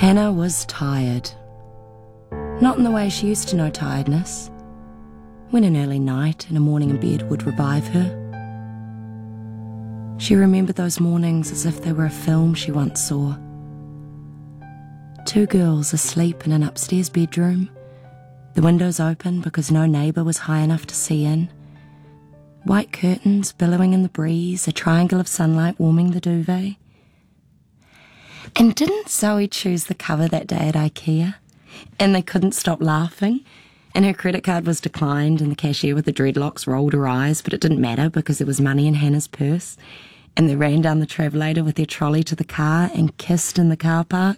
Hannah was tired. Not in the way she used to know tiredness, when an early night and a morning in bed would revive her. She remembered those mornings as if they were a film she once saw. Two girls asleep in an upstairs bedroom, the windows open because no neighbour was high enough to see in, white curtains billowing in the breeze, a triangle of sunlight warming the duvet. And didn't Zoe choose the cover that day at IKEA? And they couldn't stop laughing, and her credit card was declined, and the cashier with the dreadlocks rolled her eyes, but it didn't matter because there was money in Hannah's purse, and they ran down the travelator with their trolley to the car and kissed in the car park.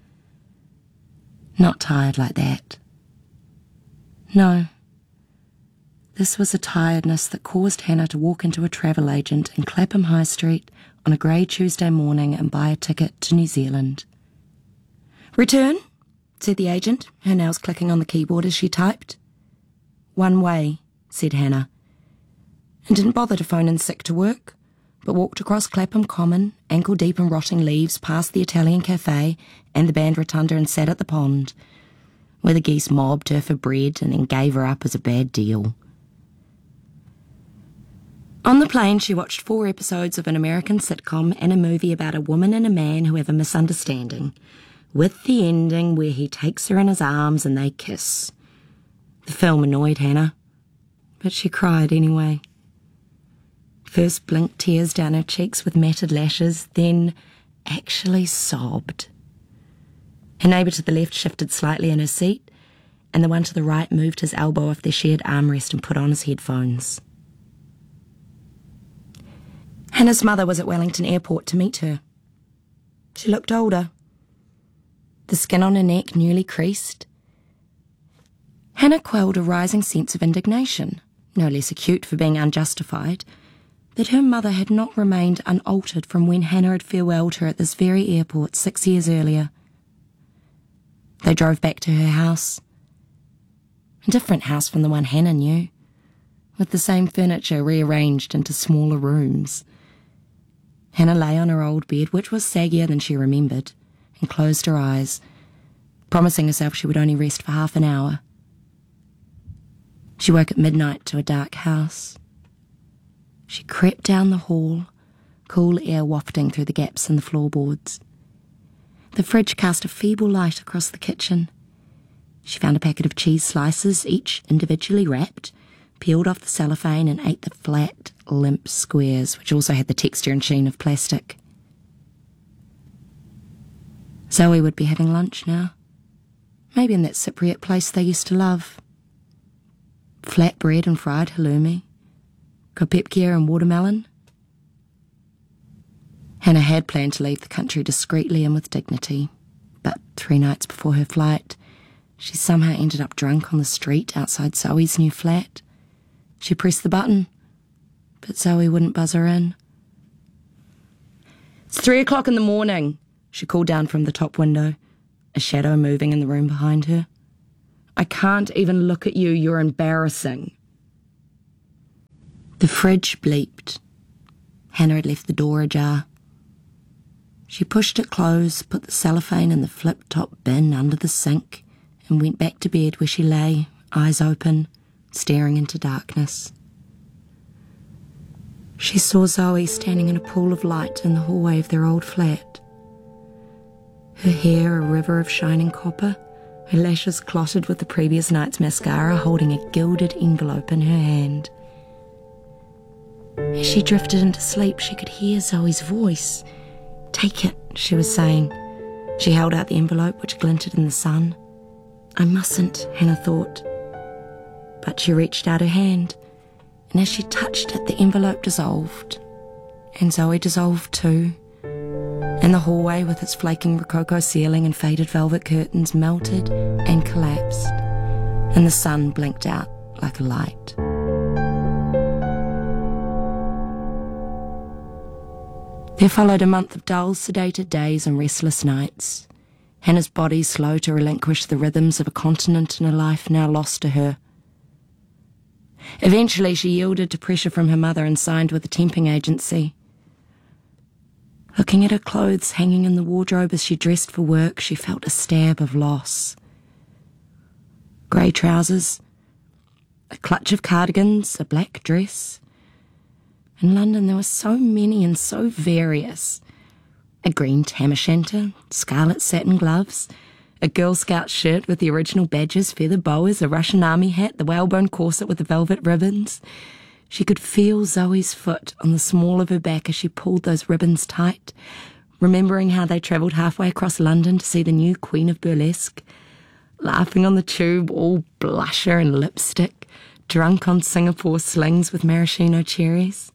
Not tired like that. No. This was a tiredness that caused Hannah to walk into a travel agent in Clapham High Street on a grey Tuesday morning and buy a ticket to New Zealand. "Return," said the agent, her nails clicking on the keyboard as she typed. "One way," said Hannah, and didn't bother to phone in sick to work, but walked across Clapham Common, ankle deep in rotting leaves, past the Italian cafe and the band rotunda, and sat at the pond, where the geese mobbed her for bread and then gave her up as a bad deal. On the plane, she watched 4 episodes of an American sitcom and a movie about a woman and a man who have a misunderstanding, with the ending where he takes her in his arms and they kiss. The film annoyed Hannah, but she cried anyway. First blinked tears down her cheeks with matted lashes, then actually sobbed. Her neighbour to the left shifted slightly in her seat, and the one to the right moved his elbow off their shared armrest and put on his headphones. Hannah's mother was at Wellington Airport to meet her. She looked older, the skin on her neck newly creased. Hannah quelled a rising sense of indignation, no less acute for being unjustified, that her mother had not remained unaltered from when Hannah had farewelled her at this very airport 6 years earlier. They drove back to her house, a different house from the one Hannah knew, with the same furniture rearranged into smaller rooms. Hannah lay on her old bed, which was saggier than she remembered, and closed her eyes, promising herself she would only rest for half an hour. She woke at midnight to a dark house. She crept down the hall, cool air wafting through the gaps in the floorboards. The fridge cast a feeble light across the kitchen. She found a packet of cheese slices, each individually wrapped, peeled off the cellophane and ate the flat, limp squares, which also had the texture and sheen of plastic. Zoe would be having lunch now, maybe in that Cypriot place they used to love. Flatbread and fried halloumi, kopepkia and watermelon. Hannah had planned to leave the country discreetly and with dignity, but 3 nights before her flight, she somehow ended up drunk on the street outside Zoe's new flat. She pressed the button, but Zoe wouldn't buzz her in. "It's 3 o'clock in the morning," she called down from the top window, a shadow moving in the room behind her. "I can't even look at you, you're embarrassing." The fridge bleeped. Hannah had left the door ajar. She pushed it closed, put the cellophane in the flip-top bin under the sink, and went back to bed where she lay, eyes open, staring into darkness. She saw Zoe standing in a pool of light in the hallway of their old flat. Her hair a river of shining copper, her lashes clotted with the previous night's mascara, holding a gilded envelope in her hand. As she drifted into sleep, she could hear Zoe's voice. "Take it," she was saying. She held out the envelope, which glinted in the sun. "I mustn't," Hannah thought. But she reached out her hand, and as she touched it, the envelope dissolved, and Zoe dissolved too, and the hallway with its flaking rococo ceiling and faded velvet curtains melted and collapsed, and the sun blinked out like a light. There followed a month of dull, sedated days and restless nights, Hannah's body slow to relinquish the rhythms of a continent and a life now lost to her. Eventually she yielded to pressure from her mother and signed with a temping agency. Looking at her clothes hanging in the wardrobe as she dressed for work, she felt a stab of loss. Grey trousers, a clutch of cardigans, a black dress. In London there were so many and so various. A green tam o' shanter, scarlet satin gloves, a Girl Scout shirt with the original badges, feather boas, a Russian army hat, the whalebone corset with the velvet ribbons. She could feel Zoe's foot on the small of her back as she pulled those ribbons tight, remembering how they travelled halfway across London to see the new Queen of Burlesque, laughing on the tube, all blusher and lipstick, drunk on Singapore slings with maraschino cherries.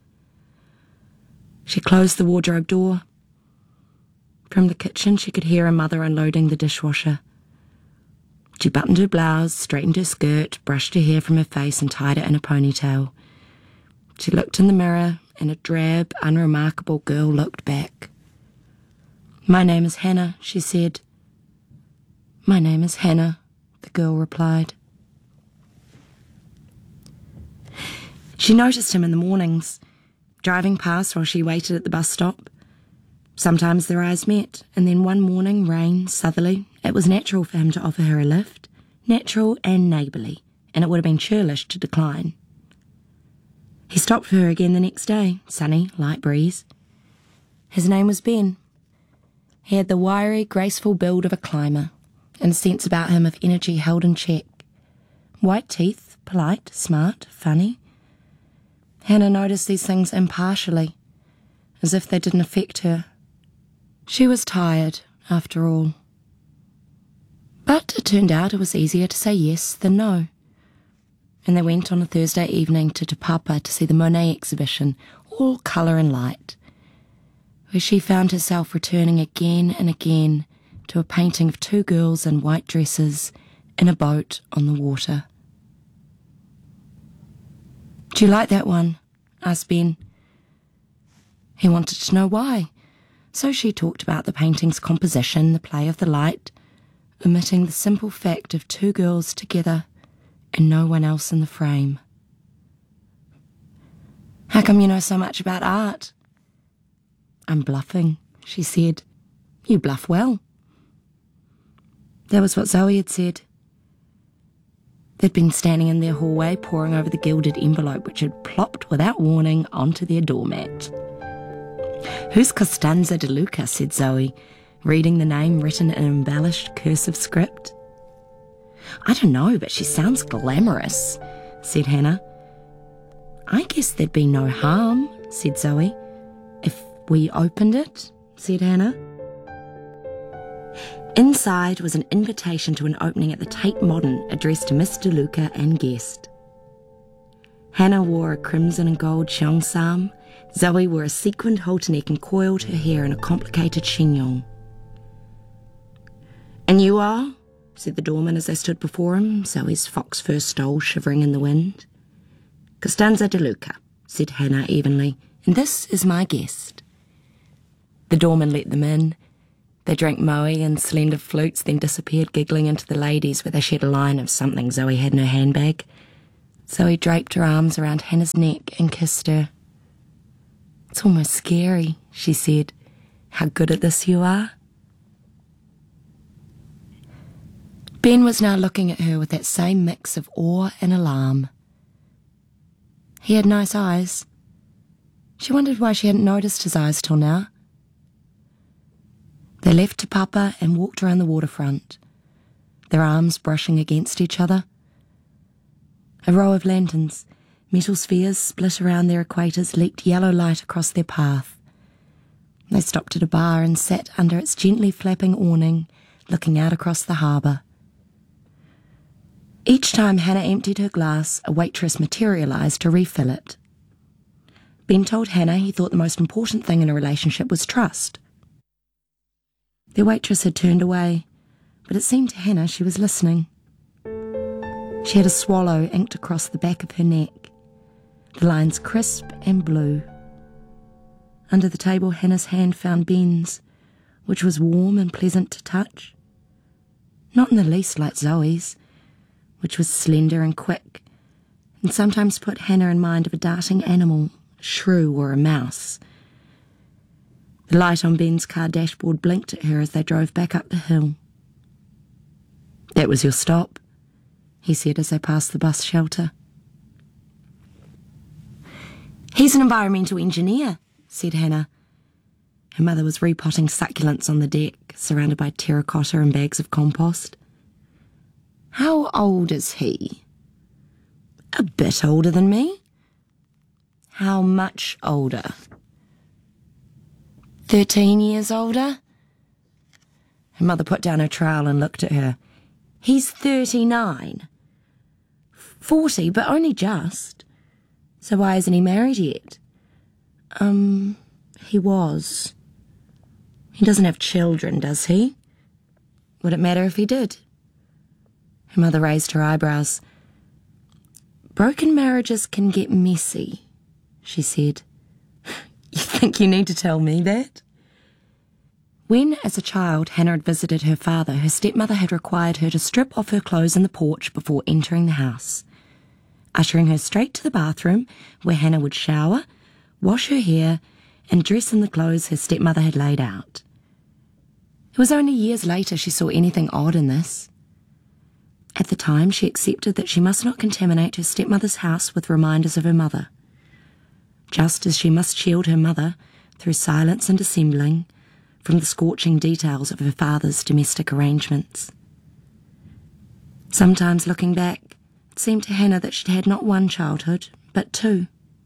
She closed the wardrobe door. From the kitchen she could hear her mother unloading the dishwasher. She buttoned her blouse, straightened her skirt, brushed her hair from her face and tied it in a ponytail. She looked in the mirror and a drab, unremarkable girl looked back. "My name is Hannah," she said. "My name is Hannah," the girl replied. She noticed him in the mornings, driving past while she waited at the bus stop. Sometimes their eyes met, and then one morning, rain, southerly, it was natural for him to offer her a lift, natural and neighbourly, and it would have been churlish to decline. He stopped for her again the next day, sunny, light breeze. His name was Ben. He had the wiry, graceful build of a climber, and a sense about him of energy held in check. White teeth, polite, smart, funny. Hannah noticed these things impartially, as if they didn't affect her. She was tired, after all. But it turned out it was easier to say yes than no. And they went on a Thursday evening to Te Papa to see the Monet exhibition, all colour and light, where she found herself returning again and again to a painting of two girls in white dresses in a boat on the water. "Do you like that one?" asked Ben. He wanted to know why, so she talked about the painting's composition, the play of the light, omitting the simple fact of two girls together and no one else in the frame. "How come you know so much about art?" "I'm bluffing," she said. "You bluff well." That was what Zoe had said. They'd been standing in their hallway poring over the gilded envelope which had plopped without warning onto their doormat. "Who's Costanza de Luca?" said Zoe, reading the name written in embellished cursive script. "I don't know, but she sounds glamorous," said Hannah. "I guess there'd be no harm," said Zoe. "If we opened it," said Hannah. Inside was an invitation to an opening at the Tate Modern addressed to Miss De Luca and guest. Hannah wore a crimson and gold cheongsam. Zoe wore a sequined halter-neck and coiled her hair in a complicated chignon. "And you are?" said the doorman as they stood before him, Zoe's fox fur stole shivering in the wind. "Costanza de Luca," said Hannah evenly, "and this is my guest." The doorman let them in. They drank moe and slender flutes, then disappeared giggling into the ladies where they shared a line of something Zoe had in her handbag. Zoe draped her arms around Hannah's neck and kissed her. "It's almost scary," she said. "How good at this you are." Ben was now looking at her with that same mix of awe and alarm. He had nice eyes. She wondered why she hadn't noticed his eyes till now. They left Te Papa and walked around the waterfront, their arms brushing against each other. A row of lanterns, metal spheres split around their equators, leaked yellow light across their path. They stopped at a bar and sat under its gently flapping awning, looking out across the harbour. Each time Hannah emptied her glass, a waitress materialised to refill it. Ben told Hannah he thought the most important thing in a relationship was trust. The waitress had turned away, but it seemed to Hannah she was listening. She had a swallow inked across the back of her neck, the lines crisp and blue. Under the table, Hannah's hand found Ben's, which was warm and pleasant to touch. Not in the least like Zoe's, which was slender and quick, and sometimes put Hannah in mind of a darting animal, a shrew or a mouse. The light on Ben's car dashboard blinked at her as they drove back up the hill. "That was your stop," he said as they passed the bus shelter. "He's an environmental engineer," said Hannah. Her mother was repotting succulents on the deck, surrounded by terracotta and bags of compost. "How old is he?" "A bit older than me." "How much older?" 13 years older. Her mother put down her trowel and looked at her. "He's 39. 40, but only just. So why isn't he married yet?" He was. He doesn't have children, does he?" "Would it matter if he did?" Her mother raised her eyebrows. "Broken marriages can get messy," she said. "You think you need to tell me that?" When, as a child, Hannah had visited her father, her stepmother had required her to strip off her clothes in the porch before entering the house, ushering her straight to the bathroom where Hannah would shower, wash her hair, and dress in the clothes her stepmother had laid out. It was only years later she saw anything odd in this. At the time, she accepted that she must not contaminate her stepmother's house with reminders of her mother, just as she must shield her mother, through silence and dissembling, from the scorching details of her father's domestic arrangements. Sometimes, looking back, it seemed to Hannah that she'd had not one childhood, but two.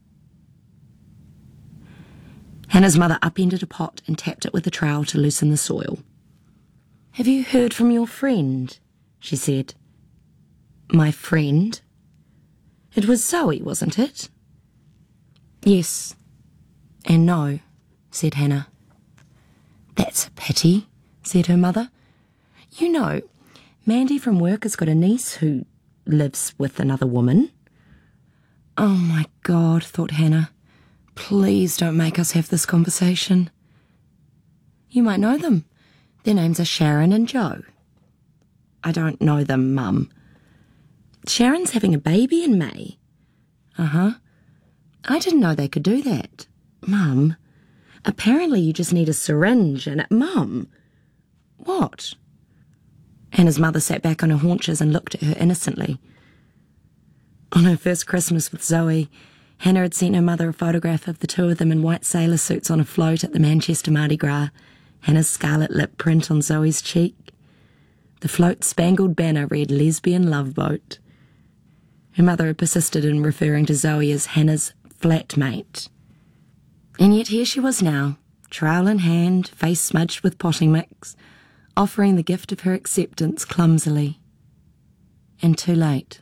Hannah's mother upended a pot and tapped it with a trowel to loosen the soil. "Have you heard from your friend?" she said. "My friend?" "It was Zoe, wasn't it?" "Yes and no," said Hannah. "That's a pity," said her mother. "You know, Mandy from work has got a niece who lives with another woman." "Oh my God," thought Hannah. "Please don't make us have this conversation." "You might know them. Their names are Sharon and Joe." "I don't know them, Mum." "Sharon's having a baby in May." "Uh-huh. I didn't know they could do that." "Mum, apparently you just need a syringe and Mum." "What?" Hannah's mother sat back on her haunches and looked at her innocently. On her first Christmas with Zoe, Hannah had sent her mother a photograph of the two of them in white sailor suits on a float at the Manchester Mardi Gras, Hannah's scarlet lip print on Zoe's cheek. The float's spangled banner read "Lesbian Love Boat." Her mother had persisted in referring to Zoe as Hannah's flatmate. And yet here she was now, trowel in hand, face smudged with potting mix, offering the gift of her acceptance clumsily. And too late.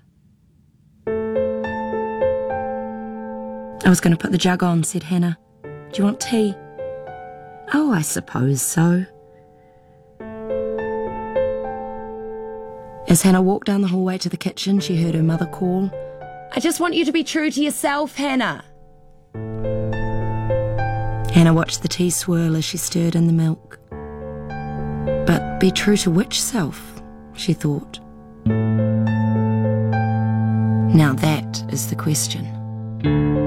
"I was going to put the jug on," said Hannah. "Do you want tea?" "Oh, I suppose so." As Hannah walked down the hallway to the kitchen, she heard her mother call, "I just want you to be true to yourself, Hannah." Hannah watched the tea swirl as she stirred in the milk. But be true to which self, she thought. Now that is the question.